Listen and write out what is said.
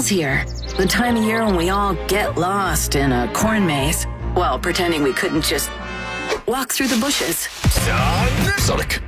fall's here. The time of year when we all get lost in a corn maze while pretending we couldn't just walk through the bushes. Sonic